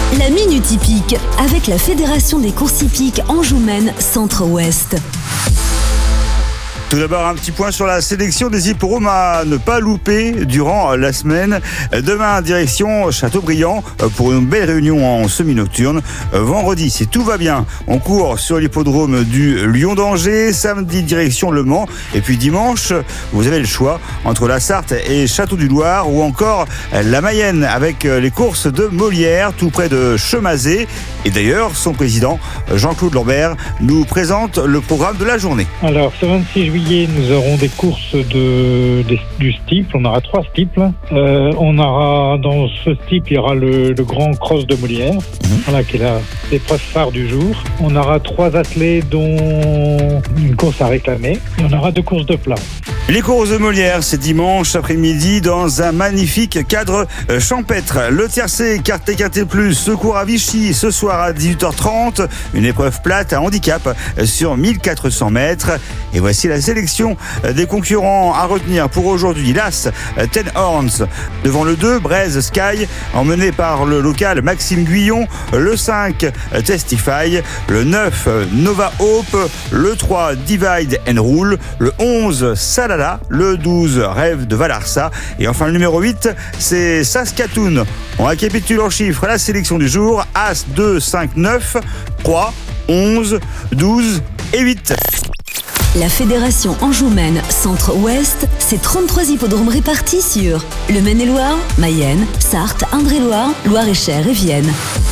La Minute Hippique avec la Fédération des courses hippiques Anjou-Maine Centre-Ouest. Tout d'abord, un petit point sur la sélection des hippodromes à ne pas louper durant la semaine. Demain, direction Châteaubriand pour une belle réunion en semi-nocturne. Vendredi, si tout va bien, on court sur l'hippodrome du Lion-d'Angers. Samedi, direction Le Mans. Et puis dimanche, vous avez le choix entre la Sarthe et Château-du-Loir ou encore la Mayenne avec les courses de Molière tout près de Chemazé. Et d'ailleurs, son président, Jean-Claude Lambert, nous présente le programme de la journée. Alors, ce 26 juillet, nous aurons des courses du steeple. On aura 3 steeples. On aura dans ce steeple, il y aura le grand cross de Molière, voilà, qui est l'épreuve phare du jour. On aura 3 athlètes, dont une course à réclamer. Et on aura 2 courses de plat. Les courses de Molière, c'est dimanche après-midi dans un magnifique cadre champêtre. Le tiercé Carté Plus, secours à Vichy, ce soir à 18h30. Une épreuve plate à handicap sur 1400 mètres. Et voici la sélection des concurrents à retenir pour aujourd'hui. L'As, Ten Horns, devant le 2, Braise Sky, emmené par le local Maxime Guyon. Le 5, Testify. Le 9, Nova Hope. Le 3, Divide and Rule. Le 11, Salala. Le 12, Rêve de Valarsa. Et enfin le numéro 8, c'est Saskatoon. On récapitule en chiffres la sélection du jour. As, 2, 5, 9, 3, 11, 12 et 8. La Fédération Anjou-Maine Centre-Ouest, c'est 33 hippodromes répartis sur le Maine-et-Loire, Mayenne, Sarthe, Indre-et-Loire, Loire-et-Cher et Vienne.